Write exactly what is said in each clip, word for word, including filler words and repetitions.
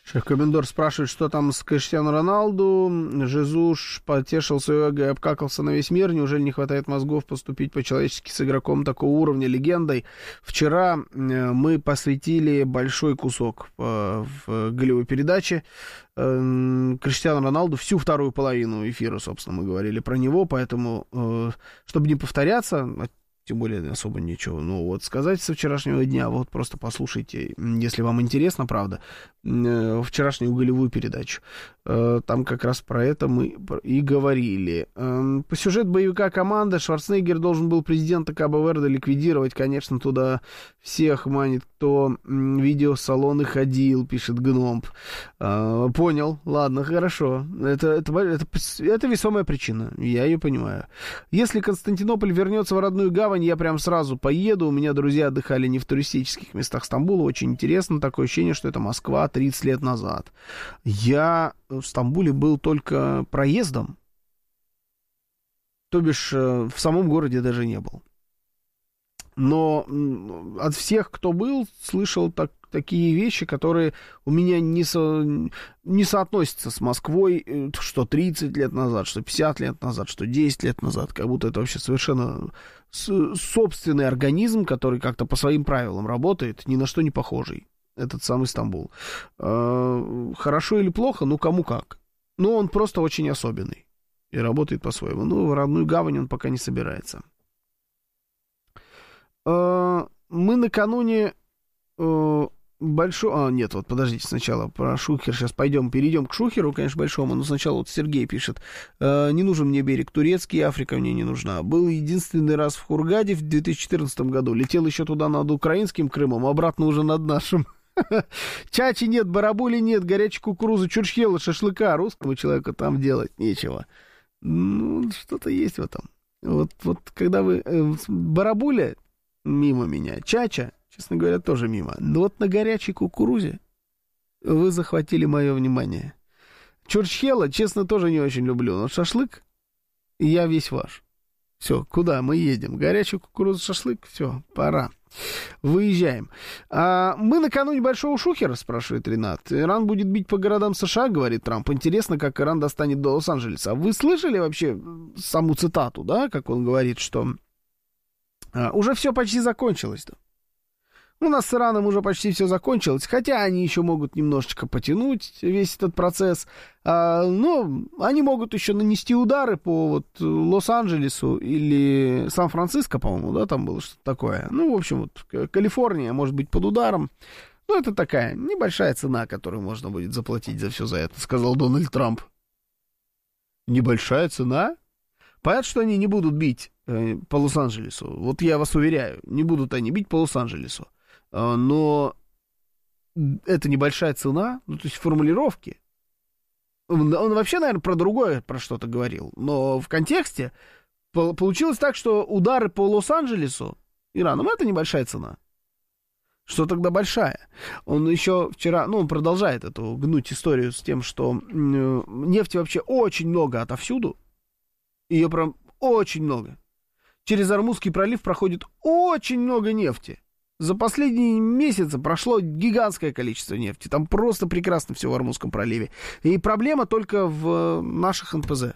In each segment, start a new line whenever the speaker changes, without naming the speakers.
Шеф-комендор спрашивает, что там с Криштиану Роналду. Жезуш потешился и обкакался на весь мир. Неужели не хватает мозгов поступить по-человечески с игроком такого уровня, легендой? Вчера мы посвятили большой кусок в голевой передаче Криштиану Роналду, всю вторую половину эфира, собственно, мы говорили про него, поэтому, чтобы не повторяться, тем более особо ничего, ну вот сказать со вчерашнего дня, вот просто послушайте, если вам интересно, правда, вчерашнюю голевую передачу. Там как раз про это мы и говорили. По сюжету боевика «Команда» Шварценеггер должен был президента Кабо-Верде ликвидировать. Конечно, туда всех манит, кто в видеосалоны ходил, пишет Гномб. Понял, ладно, хорошо. Это, это, это, это весомая причина, я ее понимаю. Если Константинополь вернется в родную гавань, я прям сразу поеду. У меня друзья отдыхали не в туристических местах Стамбула. Очень интересно, такое ощущение, что это Москва тридцать лет назад. Я в Стамбуле был только проездом, то бишь в самом городе даже не был. Но от всех, кто был, слышал так, такие вещи, которые у меня не, со, не соотносятся с Москвой, что тридцать лет назад, что пятьдесят лет назад, что десять лет назад. Как будто это вообще совершенно собственный организм, который как-то по своим правилам работает, ни на что не похожий. Этот самый Стамбул. Хорошо или плохо, ну кому как. Но он просто очень особенный и работает по-своему. Ну, в родную гавань он пока не собирается. Мы накануне большого... А, нет, вот подождите, сначала про Шухер. Сейчас пойдем, перейдем к Шухеру, конечно, большому. Но сначала вот Сергей пишет. Не нужен мне берег турецкий, Африка мне не нужна. Был единственный раз в Хургаде в две тысячи четырнадцатом году. Летел еще туда над украинским Крымом, обратно уже над нашим. Чачи нет, барабули нет, горячей кукурузы, чурчхела, шашлыка. Русскому человеку там делать нечего. Ну, что-то есть в этом. Вот, вот когда вы... Э, барабуля мимо меня, чача, честно говоря, тоже мимо. Но вот на горячей кукурузе вы захватили мое внимание. Чурчхела, честно, тоже не очень люблю. Но шашлык, я весь ваш. Все, куда мы едем? Горячую кукурузу, шашлык, все, пора. Выезжаем. А, мы накануне большого Шухера, спрашивает Ренат. Иран будет бить по городам США, говорит Трамп. Интересно, как Иран достанет до Лос-Анджелеса. Вы слышали вообще саму цитату, да, как он говорит, что а, уже все почти закончилось-то. У нас с Ираном уже почти все закончилось, хотя они еще могут немножечко потянуть весь этот процесс, а, но они могут еще нанести удары по вот Лос-Анджелесу или Сан-Франциско, по-моему, да, там было что-то такое. Ну, в общем, вот Калифорния может быть под ударом. Ну, это такая небольшая цена, которую можно будет заплатить за все за это, сказал Дональд Трамп. Небольшая цена? Понятно, что они не будут бить э, по Лос-Анджелесу. Вот я вас уверяю, не будут они бить по Лос-Анджелесу. Но это небольшая цена, ну, то есть формулировки. Он, он вообще, наверное, про другое, про что-то говорил. Но в контексте по- получилось так, что удары по Лос-Анджелесу Ираном — это небольшая цена. Что тогда большая? Он еще вчера, ну, он продолжает эту гнуть историю с тем, что э, нефти вообще очень много отовсюду. Ее прям очень много. Через Ормузский пролив проходит очень много нефти. За последние месяцы прошло гигантское количество нефти. Там просто прекрасно все в Ормузском проливе. И проблема только в наших эн пэ зэ.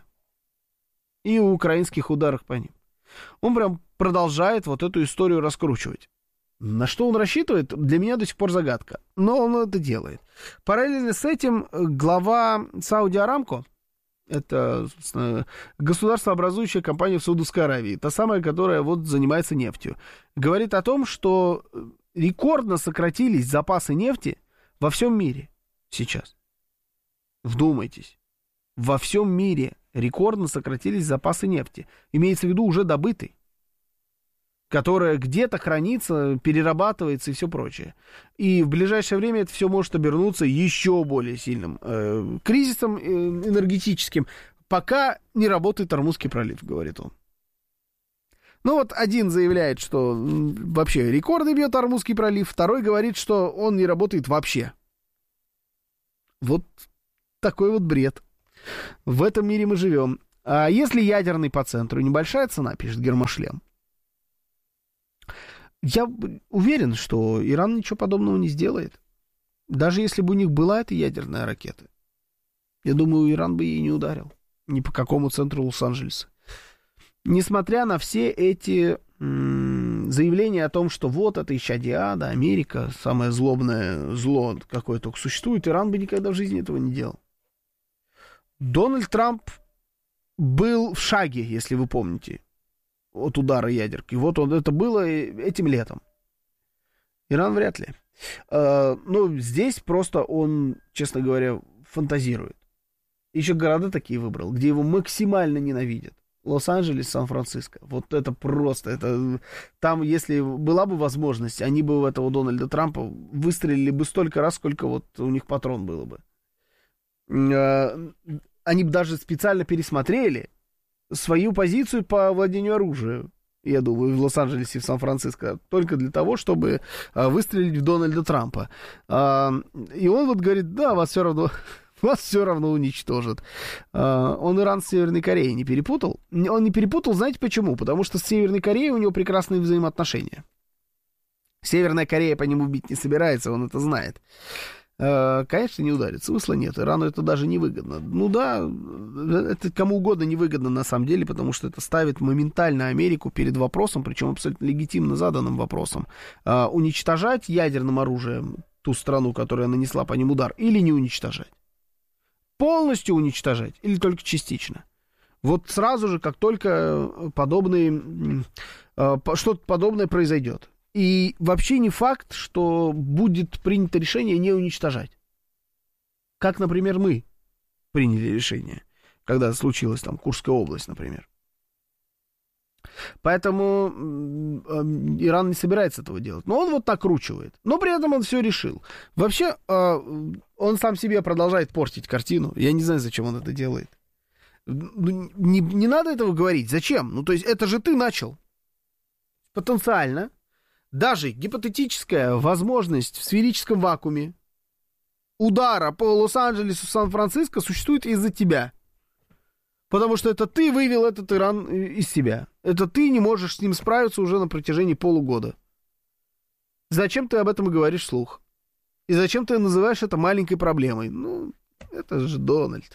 И у украинских ударах по ним. Он прям продолжает вот эту историю раскручивать. На что он рассчитывает, для меня до сих пор загадка. Но он это делает. Параллельно с этим глава Сауди Арамко, это, собственно, государствообразующая компания в Саудовской Аравии, та самая, которая вот занимается нефтью, говорит о том, что рекордно сократились запасы нефти во всем мире сейчас. Вдумайтесь. Во всем мире рекордно сократились запасы нефти. Имеется в виду уже добытой, которая где-то хранится, перерабатывается и все прочее. И в ближайшее время это все может обернуться еще более сильным э, кризисом э, энергетическим, пока не работает Ормузский пролив, говорит он. Ну вот один заявляет, что вообще рекорды бьет Ормузский пролив, второй говорит, что он не работает вообще. Вот такой вот бред. В этом мире мы живем. А если ядерный по центру, небольшая цена, пишет Гермошлем. Я уверен, что Иран ничего подобного не сделает. Даже если бы у них была эта ядерная ракета, я думаю, Иран бы ей не ударил. Ни по какому центру Лос-Анджелеса. Несмотря на все эти м- заявления о том, что вот это исчадие ада, Америка, самое злобное зло, какое только существует, Иран бы никогда в жизни этого не делал. Дональд Трамп был в шаге, если вы помните, от удара ядерки. Вот он, это было этим летом. Иран вряд ли. Uh, ну, здесь просто он, честно говоря, фантазирует. Еще города такие выбрал, где его максимально ненавидят. Лос-Анджелес, Сан-Франциско. Вот это просто. Это... Там, если была бы возможность, они бы в этого Дональда Трампа выстрелили бы столько раз, сколько вот у них патрон было бы. Uh, они бы даже специально пересмотрели свою позицию по владению оружием. Я думаю, в Лос-Анджелесе и в Сан-Франциско, только для того, чтобы а, выстрелить в Дональда Трампа. А, и он вот говорит, да, вас все равно, вас все равно уничтожат. А, он Иран с Северной Кореей не перепутал. Он не перепутал, знаете почему? Потому что с Северной Кореей у него прекрасные взаимоотношения. Северная Корея по нему бить не собирается, он это знает. Конечно, не ударит. Смысла нет. Ирану это даже не выгодно. Ну да, это кому угодно не выгодно на самом деле, потому что это ставит моментально Америку перед вопросом, причем абсолютно легитимно заданным вопросом. А, уничтожать ядерным оружием ту страну, которая нанесла по ним удар, или не уничтожать? Полностью уничтожать или только частично? Вот сразу же, как только подобные, что-то подобное произойдет. И вообще не факт, что будет принято решение не уничтожать. Как, например, мы приняли решение, когда случилась там Курская область, например. Поэтому Иран не собирается этого делать. Но он вот накручивает. Но при этом он все решил. Вообще, он сам себе продолжает портить картину. Я не знаю, зачем он это делает. Не, не надо этого говорить. Зачем? Ну, то есть, это же ты начал. Потенциально. Даже гипотетическая возможность в сферическом вакууме удара по Лос-Анджелесу, Сан-Франциско существует из-за тебя. Потому что это ты вывел этот Иран из себя. Это ты не можешь с ним справиться уже на протяжении полугода. Зачем ты об этом и говоришь вслух? И зачем ты называешь это маленькой проблемой? Ну, это же Дональд.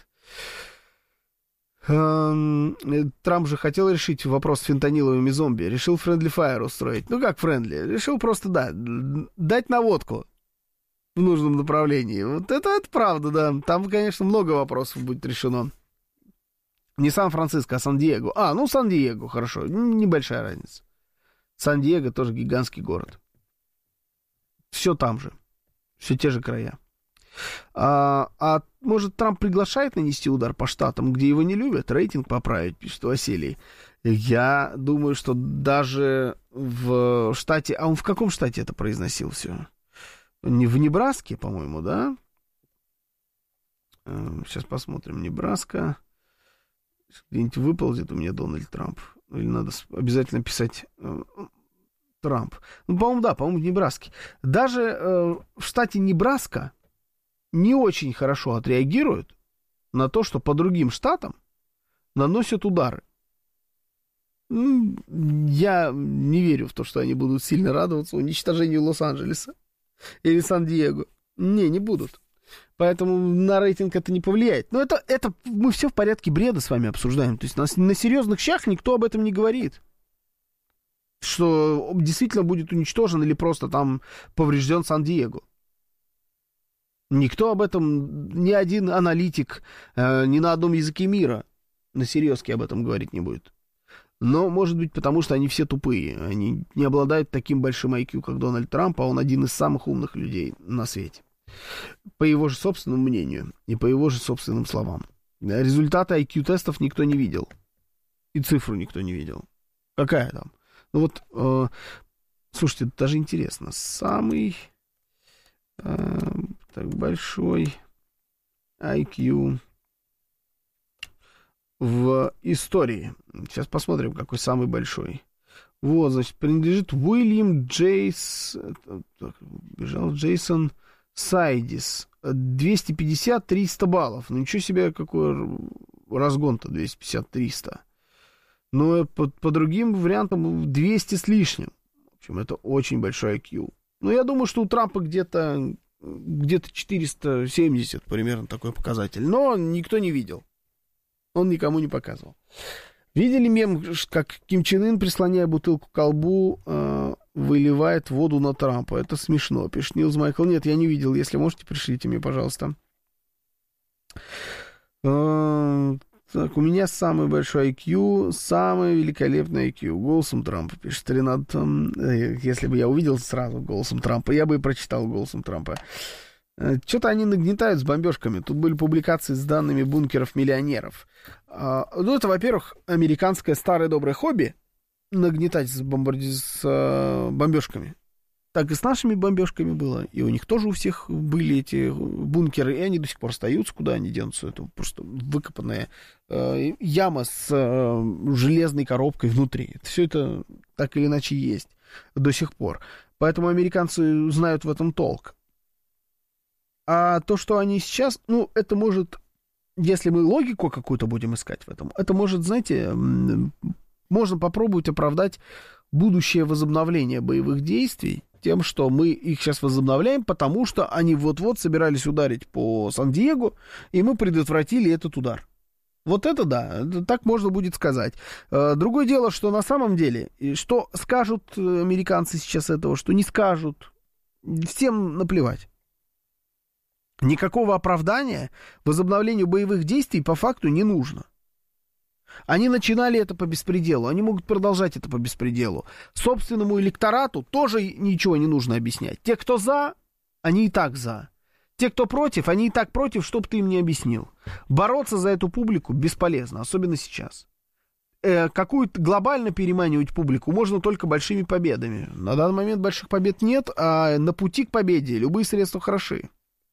Трамп же хотел решить вопрос с фентаниловыми зомби. Решил friendly fire устроить. Ну как friendly? Решил просто, да, дать наводку в нужном направлении. Вот это, это правда, да. Там, конечно, много вопросов будет решено. Не Сан-Франциско, а Сан-Диего. А, ну Сан-Диего, хорошо. Небольшая разница. Сан-Диего тоже гигантский город. Все там же. Все те же края. А, а может, Трамп приглашает нанести удар по штатам, где его не любят, рейтинг поправить, пишет Василий. Я думаю, что даже в штате... А он в каком штате это произносил все? Не в Небраске, по-моему, да? Сейчас посмотрим. Небраска. Где-нибудь выползет у меня Дональд Трамп. Или надо обязательно писать Трамп. Ну, по-моему, да, по-моему, в Небраске. Даже э, в штате Небраска не очень хорошо отреагируют на то, что по другим штатам наносят удары. Я не верю в то, что они будут сильно радоваться уничтожению Лос-Анджелеса или Сан-Диего. Не, не будут. Поэтому на рейтинг это не повлияет. Но это, это мы все в порядке бреда с вами обсуждаем. То есть на, на серьезных щах никто об этом не говорит. Что действительно будет уничтожен или просто там поврежден Сан-Диего. Никто об этом, ни один аналитик, э, ни на одном языке мира на серьезке об этом говорить не будет. Но, может быть, потому что они все тупые. Они не обладают таким большим ай кью, как Дональд Трамп, а он один из самых умных людей на свете. По его же собственному мнению и по его же собственным словам. Результаты ай кью-тестов никто не видел. И цифру никто не видел. Какая там? Ну вот, э, слушайте, это даже интересно. Самый... Так, большой ай кью в истории. Сейчас посмотрим, какой самый большой. Вот, значит, принадлежит Уильям Джейс... Так, бежал Джейсон Сайдис. двести пятьдесят - триста баллов. Ну, ничего себе, какой разгон-то двести пятьдесят - триста. Но по, по другим вариантам двести с лишним. В общем, это очень большой ай кью. Ну, я думаю, что у Трампа где-то где-то четыреста семьдесят примерно такой показатель. Но никто не видел. Он никому не показывал. Видели мем, как Ким Чен Ын, прислоняя бутылку к колбу, э, выливает воду на Трампа? Это смешно, пишет Нилс Майкл. Нет, я не видел. Если можете, пришлите мне, пожалуйста. Э, так, у меня самый большой ай кью, самый великолепный ай кью. Голосом Трампа, пишет Ренат. Э, если бы я увидел сразу голосом Трампа, я бы и прочитал голосом Трампа. Что-то они нагнетают с бомбежками. Тут были публикации с данными бункеров миллионеров. Ну, это, во-первых, американское старое доброе хобби нагнетать с, бомбарди... с бомбежками. Так и с нашими бомбежками было. И у них тоже у всех были эти бункеры, и они до сих пор остаются. Куда они денутся? Это просто выкопанная э, яма с э, железной коробкой внутри. Все это так или иначе есть до сих пор. Поэтому американцы знают в этом толк. А то, что они сейчас, ну, это может, если мы логику какую-то будем искать в этом, это может, знаете, можно попробовать оправдать будущее возобновление боевых действий тем, что мы их сейчас возобновляем, потому что они вот-вот собирались ударить по Сан-Диего, и мы предотвратили этот удар. Вот это да, так можно будет сказать. Другое дело, что на самом деле, что скажут американцы сейчас этого, что не скажут, всем наплевать. Никакого оправдания возобновлению боевых действий по факту не нужно. Они начинали это по беспределу, они могут продолжать это по беспределу. Собственному электорату тоже ничего не нужно объяснять. Те, кто за, они и так за. Те, кто против, они и так против, что бы ты им не объяснил. Бороться за эту публику бесполезно, особенно сейчас. Э, какую-то глобально переманивать публику можно только большими победами. На данный момент больших побед нет, а на пути к победе любые средства хороши.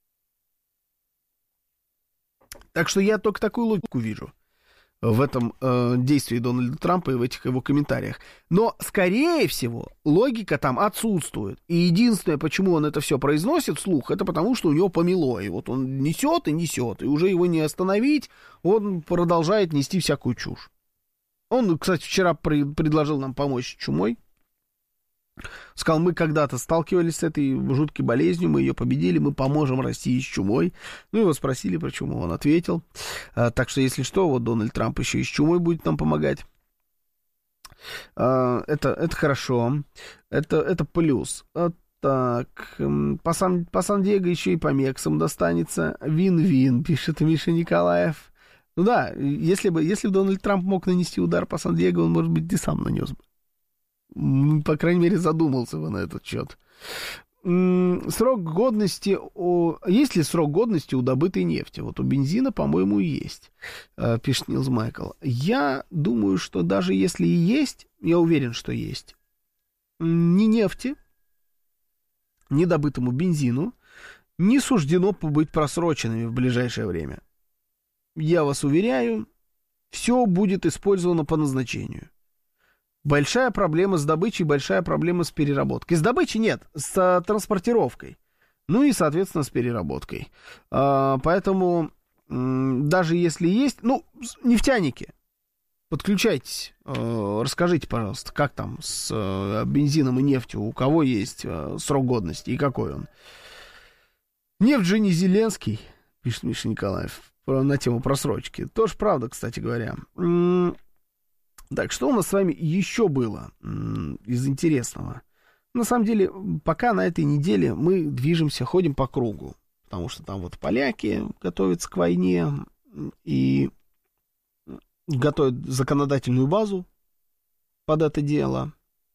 Так что я только такую логику вижу в этом э, действии Дональда Трампа и в этих его комментариях. Но, скорее всего, логика там отсутствует. И единственное, почему он это все произносит вслух, это потому, что у него помело. И вот он несет и несет, и уже его не остановить, он продолжает нести всякую чушь. Он, кстати, вчера при, предложил нам помочь с чумой. Сказал, мы когда-то сталкивались с этой жуткой болезнью, мы ее победили, мы поможем России с чумой. Ну, его спросили про чуму, он ответил. А, так что, если что, вот Дональд Трамп еще и с чумой будет нам помогать. А, это, это хорошо, это, это плюс. А, так, по, Сан, по Сан-Диего еще и по Мексам достанется. Вин-вин, пишет Миша Николаев. Ну да, если бы, если бы Дональд Трамп мог нанести удар по Сан-Диего, он, может быть, и сам нанес бы. По крайней мере, задумался бы на этот счет. Срок годности... У... Есть ли срок годности у добытой нефти? Вот у бензина, по-моему, есть, пишет Нилс Майкл. Я думаю, что даже если и есть, я уверен, что есть, ни нефти, ни добытому бензину не суждено быть просроченными в ближайшее время. Я вас уверяю, все будет использовано по назначению. Большая проблема с добычей, большая проблема с переработкой. С добычей нет, с транспортировкой. Ну и, соответственно, с переработкой. А, поэтому м, даже если есть... Ну, нефтяники, подключайтесь. А, расскажите, пожалуйста, как там с а, бензином и нефтью, у кого есть а, срок годности и какой он. Нефть же не Зеленский, пишет Миша Николаев, на тему просрочки. Тоже правда, кстати говоря. М- Так, что у нас с вами еще было м- из интересного? На самом деле, пока на этой неделе мы движемся, ходим по кругу. Потому что там вот поляки готовятся к войне и готовят законодательную базу под это дело.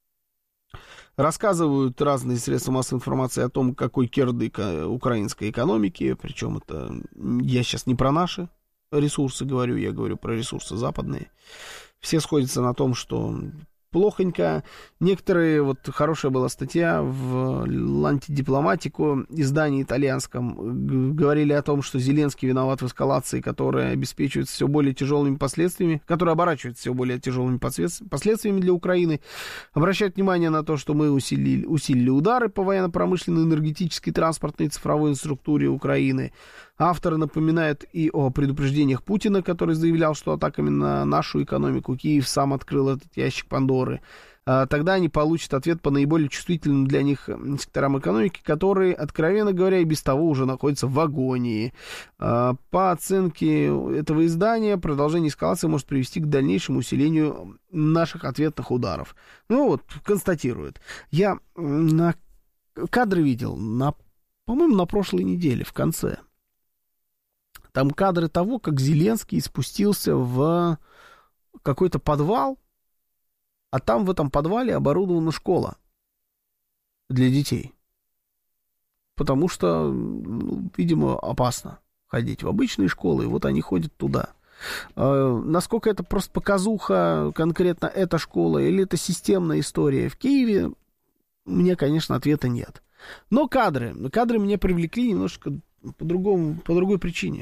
Рассказывают разные средства массовой информации о том, какой кирдык украинской экономики. Причем это я сейчас не про наши ресурсы говорю, я говорю про ресурсы западные. Все сходятся на том, что плохонько. Некоторые, вот хорошая была статья в «Антидипломатику», издании итальянском, говорили о том, что Зеленский виноват в эскалации, которая обеспечивается все более тяжелыми последствиями, которая оборачивается все более тяжелыми последствиями для Украины. Обращают внимание на то, что мы усилили, усилили удары по военно-промышленной, энергетической, транспортной и цифровой структуре Украины. Авторы напоминают и о предупреждениях Путина, который заявлял, что атаками на нашу экономику Киев сам открыл этот ящик Пандоры. Тогда они получат ответ по наиболее чувствительным для них секторам экономики, которые, откровенно говоря, и без того уже находятся в агонии. По оценке этого издания, продолжение эскалации может привести к дальнейшему усилению наших ответных ударов. Ну вот, констатирует. Я на кадры видел, на, по-моему, на прошлой неделе, в конце. Там кадры того, как Зеленский спустился в какой-то подвал, а там в этом подвале оборудована школа для детей. Потому что, ну, видимо, опасно ходить в обычные школы, и вот они ходят туда. Э, насколько это просто показуха, конкретно эта школа, или это системная история в Киеве, у меня, конечно, ответа нет. Но кадры, кадры меня привлекли немножко по-другому, по другой причине.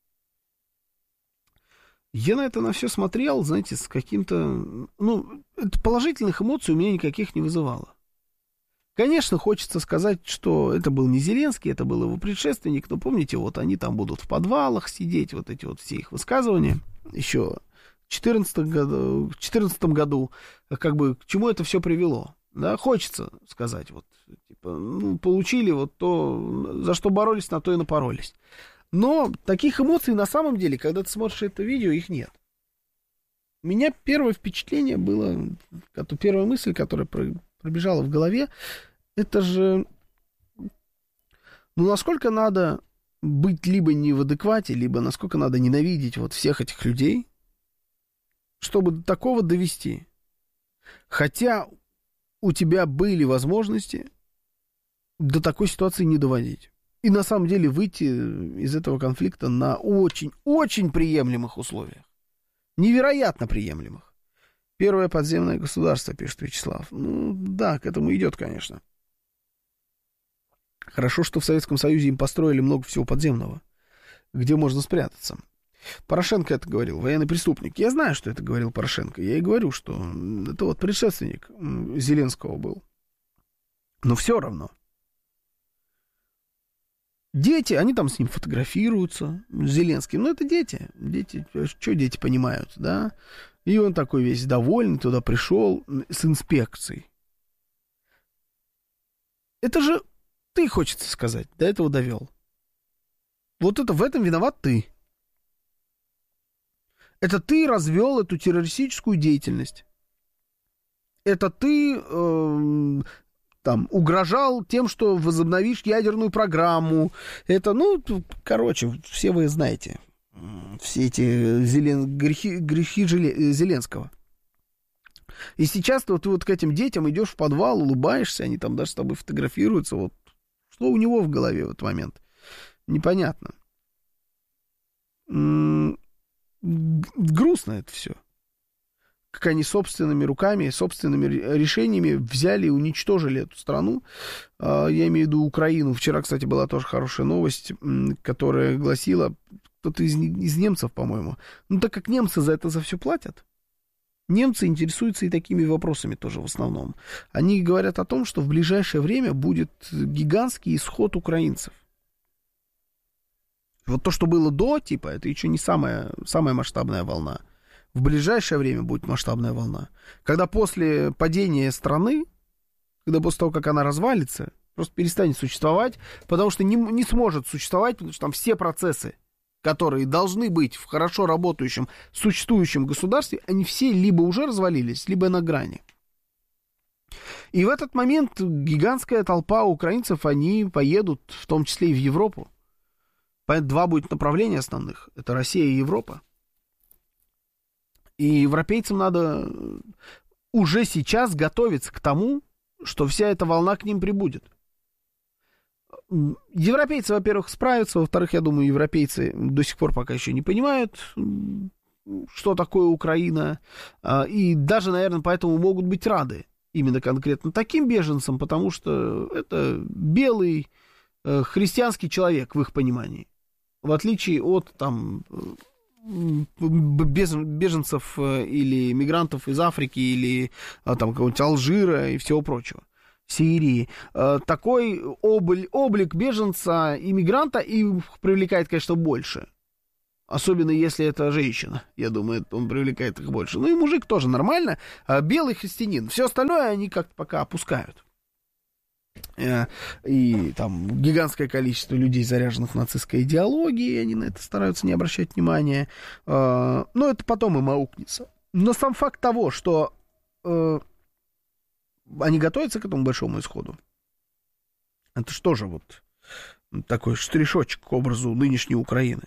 Я на это на все смотрел, знаете, с каким-то... Ну, это положительных эмоций у меня никаких не вызывало. Конечно, хочется сказать, что это был не Зеленский, это был его предшественник. Но помните, вот они там будут в подвалах сидеть, вот эти вот все их высказывания. Еще в две тысячи четырнадцатом году, в две тысячи четырнадцатом году, как бы, к чему это все привело. Да, хочется сказать, вот, типа, ну, получили вот то, за что боролись, на то и напоролись. Но таких эмоций на самом деле, когда ты смотришь это видео, их нет. У меня первое впечатление было, первая мысль, которая пробежала в голове, это же, ну, насколько надо быть либо не в адеквате, либо насколько надо ненавидеть вот всех этих людей, чтобы до такого довести. Хотя у тебя были возможности до такой ситуации не доводить. И на самом деле выйти из этого конфликта на очень-очень приемлемых условиях. Невероятно приемлемых. Первое подземное государство, пишет Вячеслав. Ну, да, к этому идет, конечно. Хорошо, что в Советском Союзе им построили много всего подземного, где можно спрятаться. Порошенко это говорил, военный преступник. Я знаю, что это говорил Порошенко. Я и говорю, что это вот предшественник Зеленского был. Но все равно. Дети, они там с ним фотографируются, с Зеленским. Ну, это дети. Дети, что дети понимают, да? И он такой весь довольный, туда пришел с инспекцией. Это же ты, хочется сказать, до этого довел. Вот это в этом виноват ты. Это ты развел эту террористическую деятельность. Это ты... Э- Там, угрожал тем, что возобновишь ядерную программу. Это, ну, короче, все вы знаете. Все эти зелен... грехи, грехи Желе... Зеленского. И сейчас ты вот, ты вот к этим детям идешь в подвал, улыбаешься, они там даже с тобой фотографируются. Вот что у него в голове в этот момент? Непонятно. М-м- грустно это все. Как они собственными руками, собственными решениями взяли и уничтожили эту страну. Я имею в виду Украину. Вчера, кстати, была тоже хорошая новость, которая гласила, кто-то из, из немцев, по-моему. Ну, так как немцы за это за все платят, немцы интересуются и такими вопросами тоже в основном. Они говорят о том, что в ближайшее время будет гигантский исход украинцев. Вот то, что было до, типа, это еще не самая, самая масштабная волна. В ближайшее время будет масштабная волна. Когда после падения страны, когда после того, как она развалится, просто перестанет существовать, потому что не, не сможет существовать, потому что там все процессы, которые должны быть в хорошо работающем, существующем государстве, они все либо уже развалились, либо на грани. И в этот момент гигантская толпа украинцев, они поедут, в том числе и в Европу. Два будет направления основных. Это Россия и Европа. И европейцам надо уже сейчас готовиться к тому, что вся эта волна к ним прибудет. Европейцы, во-первых, справятся, во-вторых, я думаю, европейцы до сих пор пока еще не понимают, что такое Украина, и даже, наверное, поэтому могут быть рады именно конкретно таким беженцам, потому что это белый христианский человек в их понимании, в отличие от там... беженцев или мигрантов из Африки или там какого-нибудь Алжира и всего прочего, Сирии. Такой облик, облик беженца и мигранта их привлекает, конечно, больше. Особенно если это женщина. Я думаю, он привлекает их больше. Ну и мужик тоже нормально. А белый христианин. Все остальное они как-то пока опускают. И там гигантское количество людей, заряженных нацистской идеологией, они на это стараются не обращать внимания. Но это потом им аукнется. Но сам факт того, что они готовятся к этому большому исходу, это что же вот такой штришочек к образу нынешней Украины.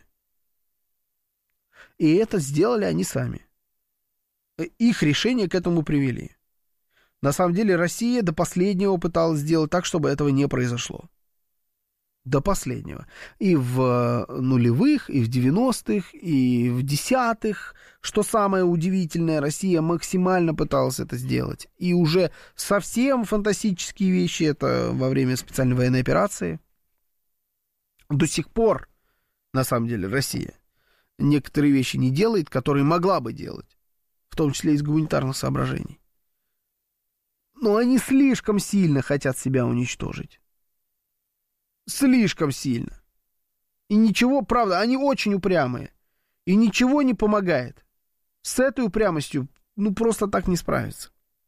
И это сделали они сами. Их решения к этому привели. На самом деле Россия до последнего пыталась сделать так, чтобы этого не произошло. До последнего. И в нулевых, и в девяностых, и в десятых. Что самое удивительное, Россия максимально пыталась это сделать. И уже совсем фантастические вещи, это во время специальной военной операции. До сих пор, на самом деле, Россия некоторые вещи не делает, которые могла бы делать. В том числе из гуманитарных соображений. Но они слишком сильно хотят себя уничтожить. Слишком сильно. И ничего, правда, они очень упрямые. И ничего не помогает. С этой упрямостью, ну, просто так не справиться.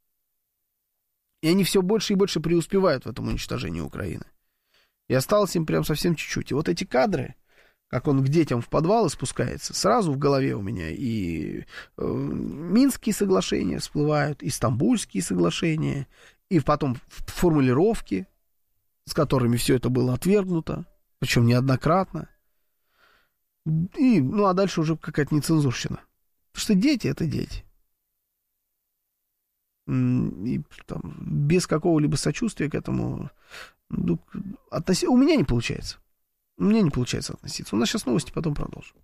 И они все больше и больше преуспевают в этом уничтожении Украины. И осталось им прям совсем чуть-чуть. И вот эти кадры, как он к детям в подвалы спускается, сразу в голове у меня и э, Минские соглашения всплывают, и Стамбульские соглашения, и потом формулировки, с которыми все это было отвергнуто, причем неоднократно. И, ну, а дальше уже какая-то нецензурщина. Потому что дети — это дети. И там, без какого-либо сочувствия к этому ну, относи... у меня не получается. У меня не получается относиться. У нас сейчас новости, потом продолжим.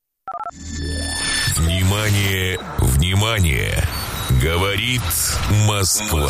Внимание, внимание! Говорит Москва.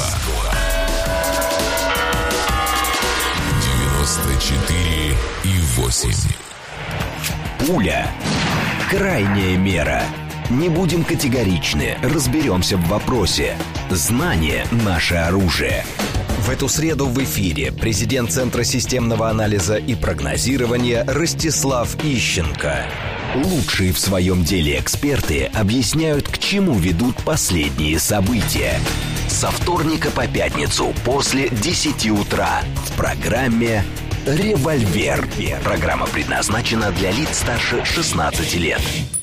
девяносто четыре и восемь.
Пуля. Крайняя мера. Не будем категоричны, разберемся в вопросе. Знание – наше оружие. В эту среду в эфире президент Центра системного анализа и прогнозирования Ростислав Ищенко. Лучшие в своем деле эксперты объясняют, к чему ведут последние события. Со вторника по пятницу после десяти утра в программе «Револьвер». Программа предназначена для лиц старше шестнадцати лет.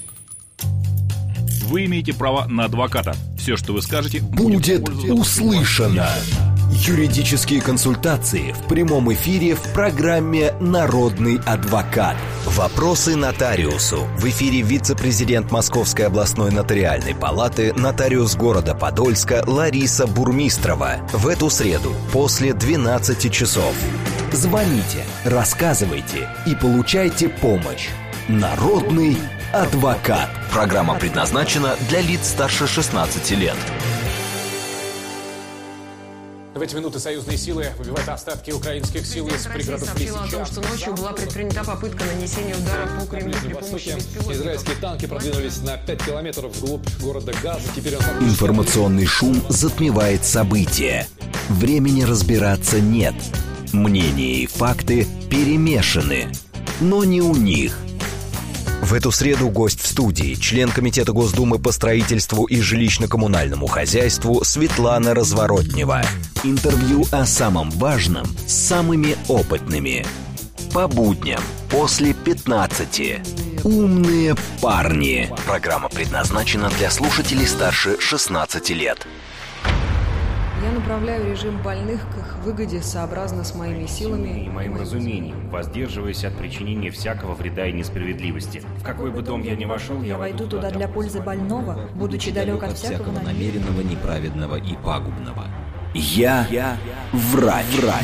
Вы имеете право на адвоката. Все, что вы скажете,
будет услышано. Юридические консультации в прямом эфире в программе «Народный адвокат». Вопросы нотариусу. В эфире вице-президент Московской областной нотариальной палаты, нотариус города Подольска Лариса Бурмистрова. В эту среду после двенадцати часов. Звоните, рассказывайте и получайте помощь. Народный адвокат. Программа предназначена для лиц старше шестнадцати лет.
В эти минуты союзные силы выбивают остатки украинских сил из пригородов Лисича.
Сообщила о том, что ночью была предпринята попытка нанесения удара по Кремлю при помощи беспилотников.
Израильские танки продвинулись на пять километров вглубь города Газа. Теперь он...
Информационный шум затмевает события. Времени разбираться нет. Мнения и факты перемешаны. Но не у них. В эту среду гость в студии, член Комитета Госдумы по строительству и жилищно-коммунальному хозяйству Светлана Разворотнева. Интервью о самом важном с самыми опытными. По будням после пятнадцати. Умные парни. Программа предназначена для слушателей старше шестнадцати лет.
Я направляю режим больных к их выгоде сообразно с моими силами
и моим разумением, воздерживаясь от причинения всякого вреда и несправедливости. В какой бы дом я ни вошел, я
войду туда для пользы больного, будучи далек от всякого намеренного,
неправедного и пагубного. Я, я врач. врач.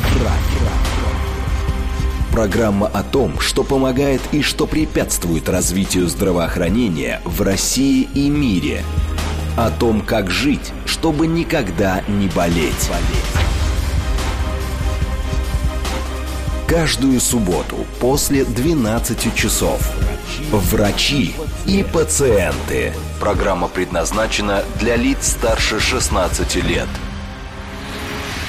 Программа о том, что помогает и что препятствует развитию здравоохранения в России и мире. О том, как жить, чтобы никогда не болеть. Каждую субботу после двенадцати часов. Врачи и пациенты. Программа предназначена для лиц старше шестнадцати лет.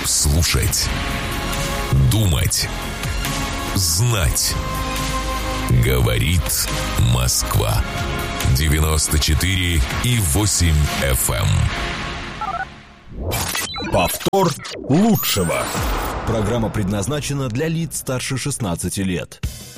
Слушать, думать, знать. Говорит Москва. девяносто четыре и восемь эф эм.
Повтор лучшего. Программа предназначена для лиц старше шестнадцати лет.